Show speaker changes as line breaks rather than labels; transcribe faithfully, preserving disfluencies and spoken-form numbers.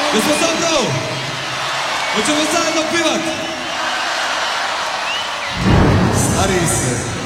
Jesmo sa mnom? Hoćemo zajedno pivat? Stariji se.